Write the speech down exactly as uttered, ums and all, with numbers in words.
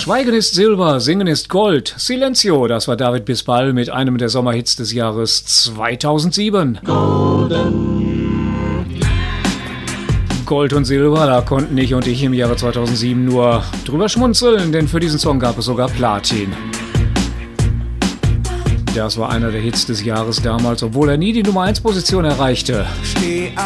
Schweigen ist Silber, Singen ist Gold. Silencio, das war David Bisbal mit einem der Sommerhits des Jahres zweitausendsieben. Golden. Gold und Silber, da konnten ich und ich im Jahre zweitausendsieben nur drüber schmunzeln, denn für diesen Song gab es sogar Platin. Das war einer der Hits des Jahres damals, obwohl er nie die Nummer eins Position erreichte.